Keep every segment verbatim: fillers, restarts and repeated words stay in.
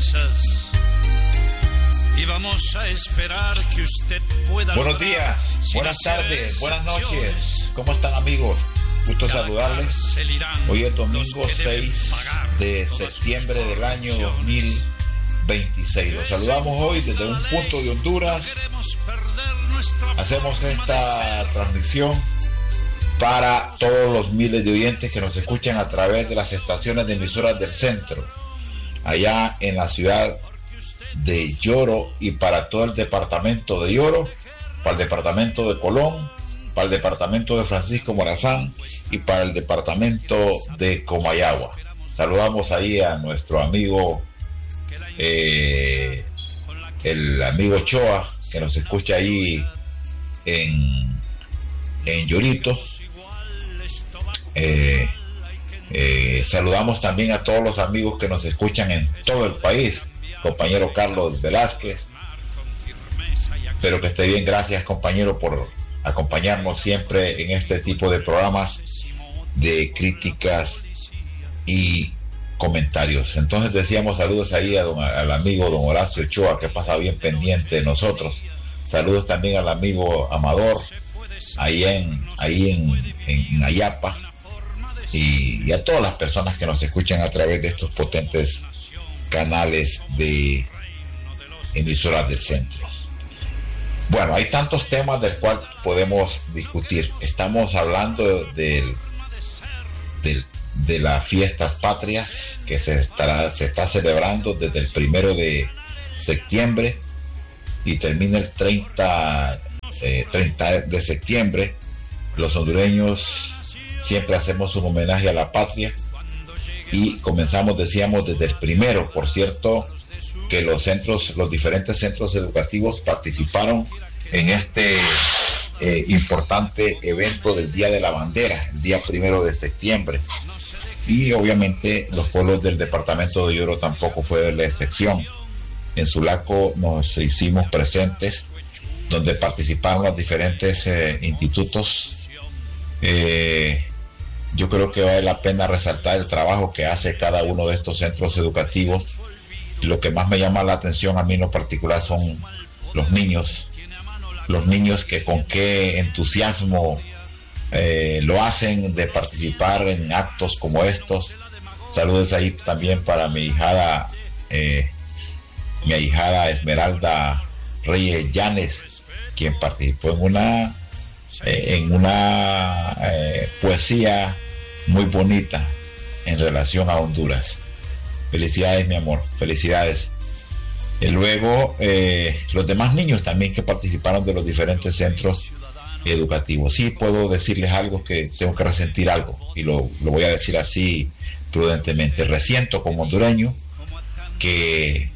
promesas y vamos a esperar que usted pueda. Buenos días, buenas tardes, buenas noches. ¿Cómo están, amigos? Gusto saludarles. Hoy es domingo seis de septiembre del año dos mil veintiséis. Los saludamos hoy desde un punto de Honduras. Hacemos esta transmisión para todos los miles de oyentes que nos escuchan a través de las estaciones de emisoras del centro, allá en la ciudad de Yoro, y para todo el departamento de Yoro, para el departamento de Colón, para el departamento de Francisco Morazán y para el departamento de Comayagua. Saludamos ahí a nuestro amigo eh, el amigo Choa, que nos escucha ahí en en Yorito. Eh, eh, saludamos también a todos los amigos que nos escuchan en todo el país. Compañero Carlos Velázquez, espero que esté bien. Gracias, compañero, por acompañarnos siempre en este tipo de programas de críticas y comentarios. Entonces decíamos saludos ahí a don, al amigo don Horacio Ochoa, que pasa bien pendiente de nosotros. Saludos también al amigo Amador ahí en ahí en, en, en Ayapa, y, y a todas las personas que nos escuchan a través de estos potentes canales de emisoras del centro. Bueno, hay tantos temas del cual podemos discutir. Estamos hablando del, del, de las fiestas patrias que se estará, se está celebrando desde el primero de septiembre y termina el treinta de septiembre. Los hondureños siempre hacemos un homenaje a la patria y comenzamos, decíamos, desde el primero. Por cierto, que los centros, los diferentes centros educativos participaron en este eh, importante evento del Día de la Bandera, el día primero de septiembre. Y obviamente los pueblos del departamento de Yoro tampoco fue la excepción. En Sulaco nos hicimos presentes, donde participaron los diferentes eh, institutos. Eh, yo creo que vale la pena resaltar el trabajo que hace cada uno de estos centros educativos. Y lo que más me llama la atención a mí en lo particular son los niños, los niños que con qué entusiasmo eh, lo hacen de participar en actos como estos. Saludos ahí también para mi hijada, eh, mi ahijada Esmeralda Reyes Llanes, quien participó en una eh, en una eh, poesía muy bonita en relación a Honduras. Felicidades, mi amor, felicidades. Y luego eh, los demás niños también que participaron de los diferentes centros educativos. Sí puedo decirles algo, que tengo que resentir algo, y lo, lo voy a decir así prudentemente. Resiento como hondureño que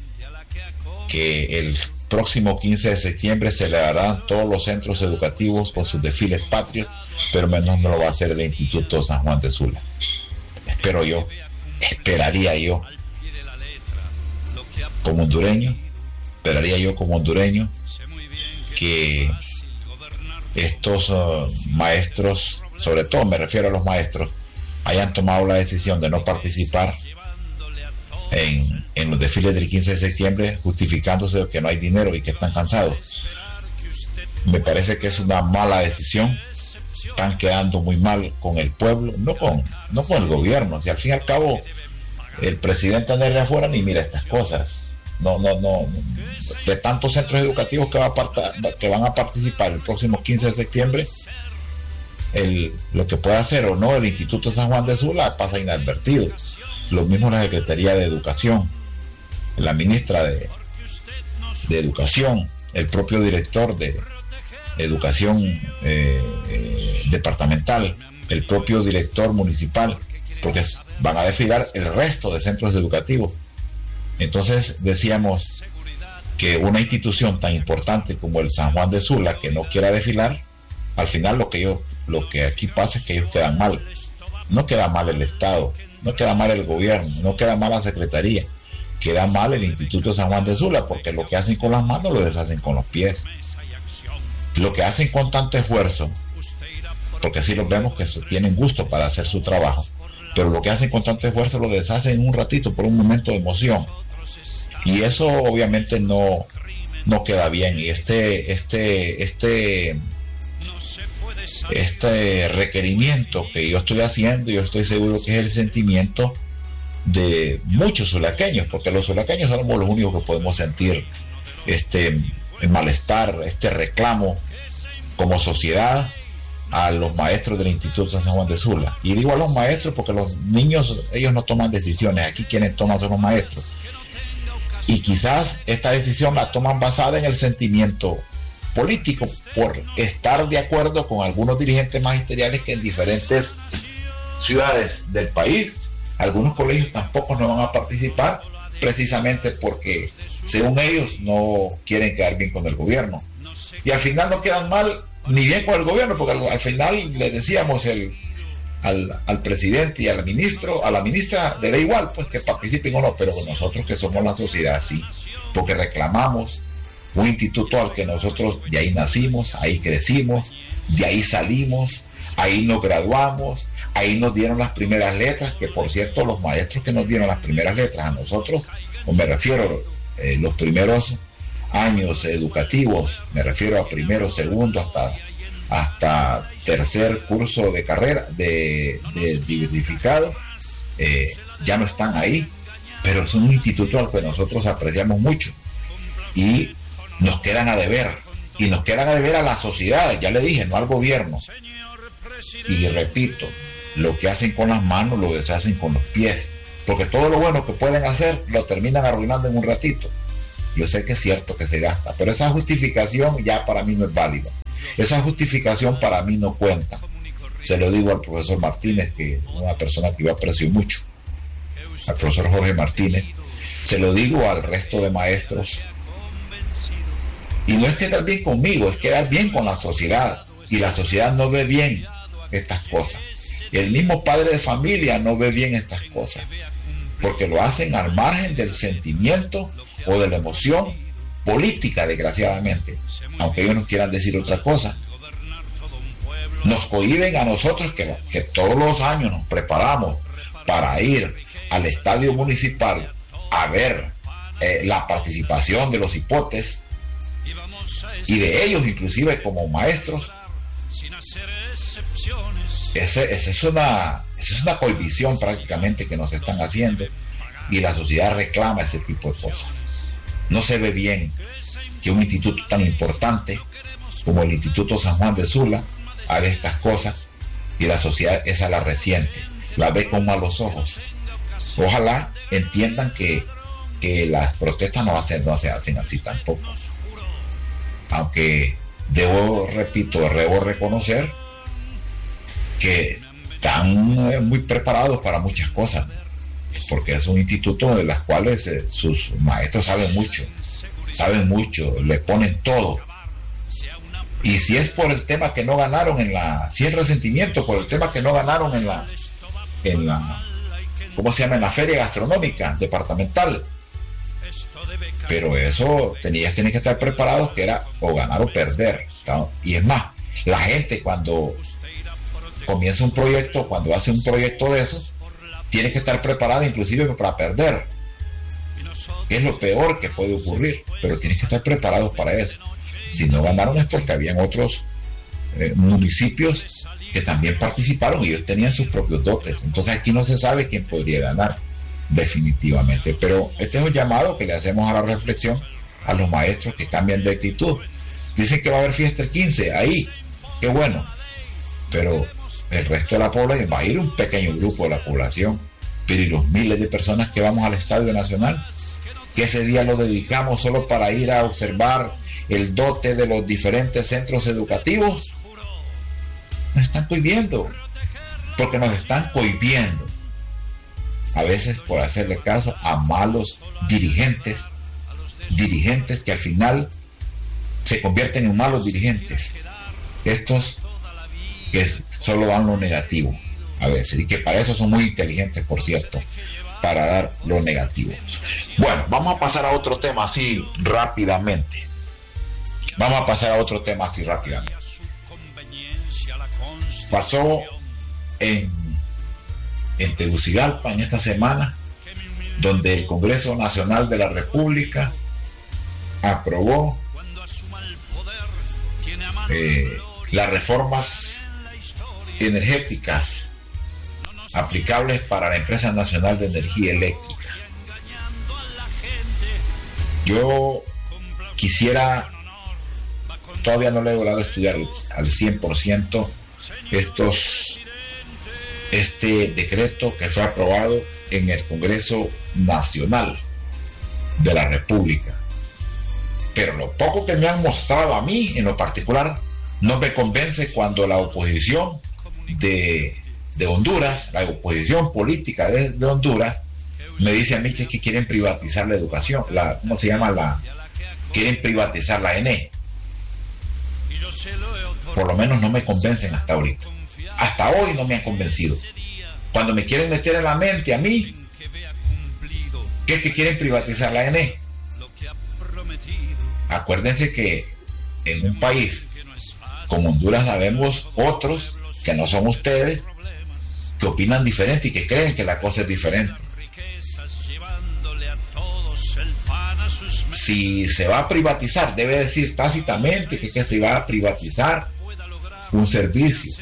que el próximo quince de septiembre se celebrarán todos los centros educativos con sus desfiles patrios, pero menos no lo va a hacer el Instituto San Juan de Sula. Espero yo, esperaría yo como hondureño, esperaría yo como hondureño que estos uh, maestros, sobre todo me refiero a los maestros, hayan tomado la decisión de no participar en, en los desfiles del quince de septiembre, justificándose de que no hay dinero y que están cansados. Me parece que es una mala decisión. Están quedando muy mal con el pueblo, no con, no con el gobierno. Si al fin y al cabo el presidente anda de afuera ni mira estas cosas. No, no, no. De tantos centros educativos que, va a parta, que van a participar el próximo quince de septiembre, el, lo que puede hacer o no el Instituto San Juan de Sula pasa inadvertido. Lo mismo la Secretaría de Educación, la ministra de, de Educación, el propio director de Educación eh, eh, departamental, el propio director municipal, porque van a desfilar el resto de centros educativos. Entonces decíamos que una institución tan importante como el San Juan de Sula, que no quiera desfilar, al final lo que yo, lo que aquí pasa es que ellos quedan mal. No queda mal el Estado, no queda mal el gobierno, no queda mal la Secretaría, queda mal el Instituto San Juan de Sula, porque lo que hacen con las manos lo deshacen con los pies. Lo que hacen con tanto esfuerzo, porque sí los vemos que tienen gusto para hacer su trabajo, pero lo que hacen con tanto esfuerzo lo deshacen en un ratito por un momento de emoción. Y eso obviamente no, no queda bien. Y este, este, este, este requerimiento que yo estoy haciendo, yo estoy seguro que es el sentimiento de muchos zulaqueños, porque los zulaqueños somos los únicos que podemos sentir este el malestar, este reclamo como sociedad a los maestros del Instituto San Juan de Sula. Y digo a los maestros porque los niños, ellos no toman decisiones, aquí quienes toman son los maestros. Y quizás esta decisión la toman basada en el sentimiento político, por estar de acuerdo con algunos dirigentes magisteriales que en diferentes ciudades del país, algunos colegios tampoco no van a participar, precisamente porque según ellos no quieren quedar bien con el gobierno. Y al final no quedan mal ni bien con el gobierno, porque al, al final le decíamos el, al, al presidente y al ministro, a la ministra, le da igual pues que participen o no, pero nosotros que somos la sociedad sí, porque reclamamos un instituto al que nosotros de ahí nacimos, ahí crecimos, de ahí salimos, ahí nos graduamos, ahí nos dieron las primeras letras, que por cierto los maestros que nos dieron las primeras letras a nosotros, o me refiero eh, los primeros años educativos, me refiero a primero, segundo, hasta, hasta tercer curso de carrera, de, de diversificado, eh, ya no están ahí, pero es un instituto al que nosotros apreciamos mucho y nos quedan a deber, y nos quedan a deber a la sociedad, ya le dije, no al gobierno. Y repito, lo que hacen con las manos lo deshacen con los pies, porque todo lo bueno que pueden hacer lo terminan arruinando en un ratito. Yo sé que es cierto que se gasta, pero esa justificación ya para mí no es válida. Esa justificación para mí no cuenta. Se lo digo al profesor Martínez, que es una persona que yo aprecio mucho, al profesor Jorge Martínez, se lo digo al resto de maestros. Y no es quedar bien conmigo, es quedar bien con la sociedad. Y la sociedad no ve bien estas cosas. El mismo padre de familia no ve bien estas cosas, porque lo hacen al margen del sentimiento o de la emoción política, desgraciadamente, aunque ellos no quieran decir otra cosa. Nos cohíben a nosotros que, que todos los años nos preparamos para ir al estadio municipal a ver eh, la participación de los hipotes y de ellos inclusive como maestros. Esa es una, esa es una cohibición prácticamente que nos están haciendo, y la sociedad reclama ese tipo de cosas. No se ve bien que un instituto tan importante como el Instituto San Juan de Sula haga estas cosas, y la sociedad esa la resiente, la ve con malos ojos. Ojalá entiendan que, que las protestas no, hacen, no se hacen así tampoco, aunque debo, repito, debo reconocer que están eh, muy preparados para muchas cosas, porque es un instituto de las cuales eh, sus maestros saben mucho, saben mucho, le ponen todo. Y si es por el tema que no ganaron en la, si es resentimiento por el tema que no ganaron en la, en la, ¿cómo se llama? En la feria gastronómica departamental. Pero eso tenías, tenías que estar preparados, que era o ganar o perder. ¿no? Y es más, la gente cuando comienza un proyecto, cuando hace un proyecto de esos, tiene que estar preparada inclusive para perder, que es lo peor que puede ocurrir, pero tienes que estar preparados para eso. Si no ganaron es porque habían otros eh, municipios que también participaron y ellos tenían sus propios dotes. Entonces aquí no se sabe quién podría ganar definitivamente, pero este es un llamado que le hacemos a la reflexión a los maestros que cambian de actitud. Dicen que va a haber fiesta el quince, ahí, qué bueno, pero el resto de la población, va a ir un pequeño grupo de la población, pero y los miles de personas que vamos al Estadio Nacional, que ese día lo dedicamos solo para ir a observar el dote de los diferentes centros educativos, nos están cohibiendo, porque nos están cohibiendo, a veces por hacerle caso a malos dirigentes, dirigentes que al final se convierten en malos dirigentes, estos que solo dan lo negativo a veces, y que para eso son muy inteligentes, por cierto, para dar lo negativo. Bueno, vamos a pasar a otro tema así rápidamente. Vamos a pasar a otro tema así rápidamente. Pasó en, en Tegucigalpa en esta semana donde el Congreso Nacional de la República aprobó eh, las reformas energéticas aplicables para la Empresa Nacional de Energía Eléctrica. Yo quisiera, todavía no lo he logrado estudiar al cien por ciento estos, este decreto que fue aprobado en el Congreso Nacional de la República. Pero lo poco que me han mostrado a mí, en lo particular, no me convence cuando la oposición de, de Honduras, la oposición política de, de Honduras, me dice a mí que, que quieren privatizar la educación, la, ¿cómo se llama? La, quieren privatizar la E N E. Por lo menos no me convencen hasta ahorita. Hasta hoy no me han convencido. Cuando me quieren meter en la mente a mí que es que quieren privatizar la E N E. Acuérdense que en un país como Honduras sabemos otros que no son ustedes, que opinan diferente y que creen que la cosa es diferente. Si se va a privatizar, debe decir tácitamente que, que se va a privatizar un servicio,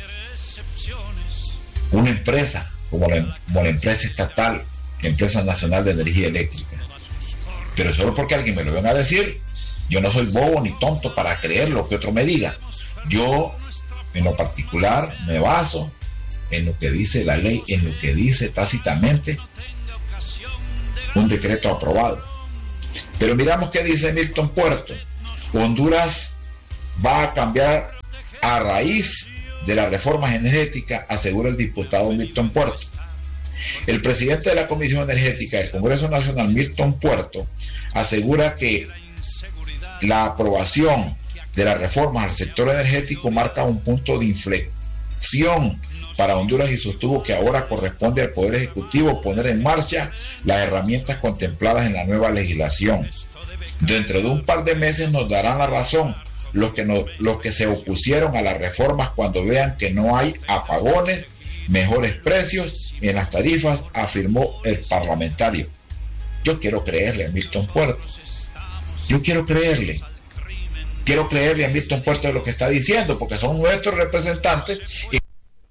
una empresa como la, como la empresa estatal, Empresa Nacional de Energía Eléctrica. Pero solo porque alguien me lo venga a decir, yo no soy bobo ni tonto para creer lo que otro me diga. Yo, en lo particular, me baso en lo que dice la ley, en lo que dice tácitamente un decreto aprobado. Pero miramos qué dice Milton Puerto. Honduras va a cambiar a raíz de las reformas energéticas, asegura el diputado Milton Puerto. El presidente de la Comisión Energética del Congreso Nacional, Milton Puerto, asegura que la aprobación de las reformas al sector energético marca un punto de inflexión para Honduras y sostuvo que ahora corresponde al Poder Ejecutivo poner en marcha las herramientas contempladas en la nueva legislación. Dentro de un par de meses nos darán la razón los que, no, los que se opusieron a las reformas cuando vean que no hay apagones, mejores precios en las tarifas, afirmó el parlamentario. Yo quiero creerle a Milton Puerto. Yo quiero creerle. Quiero creerle a Milton Puerto de lo que está diciendo, porque son nuestros representantes. Y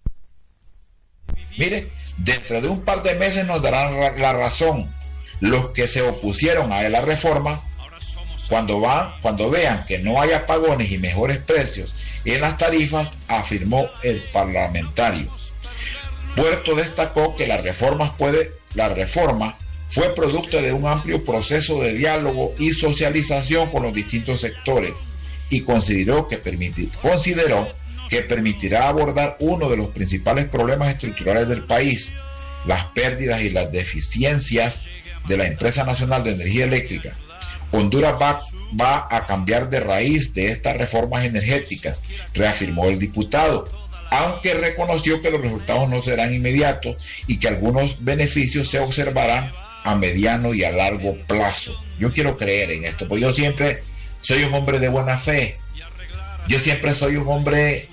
mire, dentro de un par de meses nos darán la razón los que se opusieron a las reformas cuando van, cuando vean que no hay apagones y mejores precios en las tarifas, afirmó el parlamentario. Puerto destacó que las reformas puede, la reforma fue producto de un amplio proceso de diálogo y socialización con los distintos sectores y consideró que, permitir, consideró que permitirá abordar uno de los principales problemas estructurales del país, las pérdidas y las deficiencias de la Empresa Nacional de Energía Eléctrica. Honduras va, va a cambiar de raíz de estas reformas energéticas, reafirmó el diputado, aunque reconoció que los resultados no serán inmediatos y que algunos beneficios se observarán a mediano y a largo plazo. Yo quiero creer en esto, porque yo siempre soy un hombre de buena fe. Yo siempre soy un hombre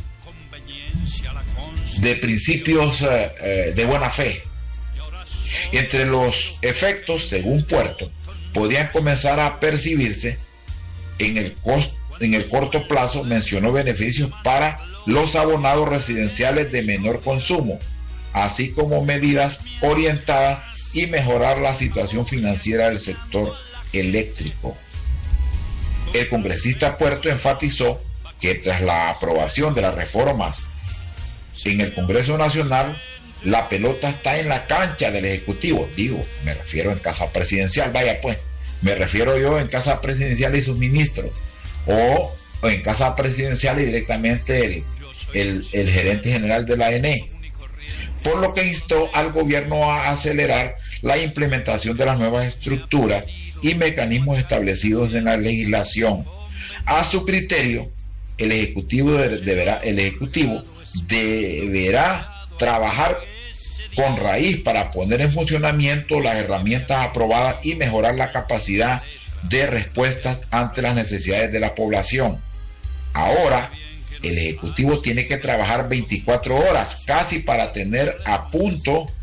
de principios eh, eh, de buena fe. Entre los efectos, según Puerto, podían comenzar a percibirse en el, costo, en el corto plazo, mencionó beneficios para los abonados residenciales de menor consumo, así como medidas orientadas y mejorar la situación financiera del sector eléctrico. El congresista Puerto enfatizó que tras la aprobación de las reformas en el Congreso Nacional, la pelota está en la cancha del Ejecutivo. Digo, me refiero en Casa Presidencial, vaya pues, me refiero yo en Casa Presidencial y sus ministros, o, o en Casa Presidencial y directamente el, el, el gerente general de la E N E. Por lo que instó al gobierno a acelerar la implementación de las nuevas estructuras y mecanismos establecidos en la legislación. A su criterio, el Ejecutivo deberá, el Ejecutivo deberá trabajar con raíz para poner en funcionamiento las herramientas aprobadas y mejorar la capacidad de respuestas ante las necesidades de la población. Ahora, el Ejecutivo tiene que trabajar veinticuatro horas casi para tener a punto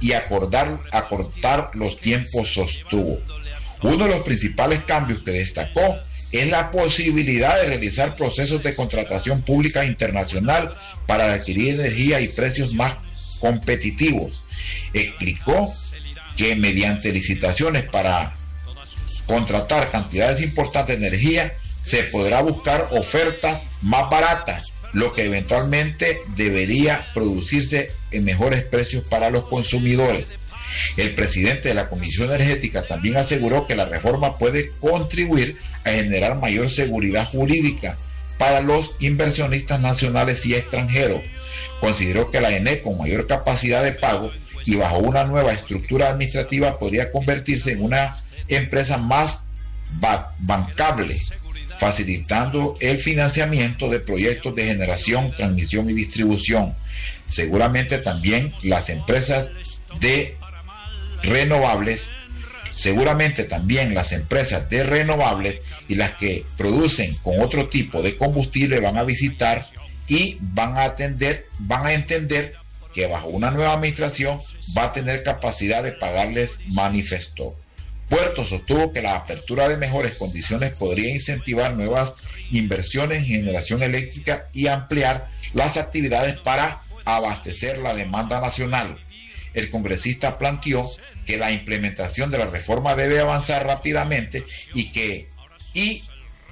y acordar, acortar los tiempos, sostuvo. Uno de los principales cambios que destacó es la posibilidad de realizar procesos de contratación pública internacional para adquirir energía y precios más competitivos. Explicó que mediante licitaciones para contratar cantidades importantes de energía se podrá buscar ofertas más baratas, lo que eventualmente debería producirse en mejores precios para los consumidores. El presidente de la Comisión Energética también aseguró que la reforma puede contribuir a generar mayor seguridad jurídica para los inversionistas nacionales y extranjeros. Consideró que la E N E, con mayor capacidad de pago y bajo una nueva estructura administrativa, podría convertirse en una empresa más ba- bancable, facilitando el financiamiento de proyectos de generación, transmisión y distribución. Seguramente también las empresas de renovables, seguramente también las empresas de renovables y las que producen con otro tipo de combustible van a visitar y van a atender, van a entender que bajo una nueva administración va a tener capacidad de pagarles, manifestó. Puerto sostuvo que la apertura de mejores condiciones podría incentivar nuevas inversiones en generación eléctrica y ampliar las actividades para abastecer la demanda nacional. El congresista planteó que la implementación de la reforma debe avanzar rápidamente y que y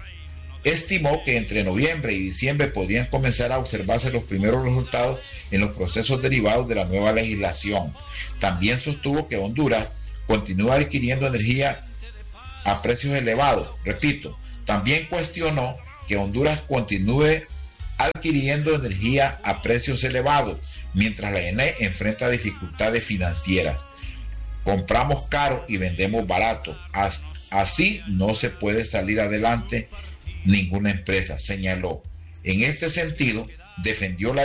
estimó que entre noviembre y diciembre podrían comenzar a observarse los primeros resultados en los procesos derivados de la nueva legislación. También sostuvo que Honduras continúa adquiriendo energía a precios elevados. Repito, también cuestionó que Honduras continúe adquiriendo energía a precios elevados, mientras la E N E enfrenta dificultades financieras. Compramos caro y vendemos barato. Así no se puede salir adelante ninguna empresa, señaló. En este sentido, defendió la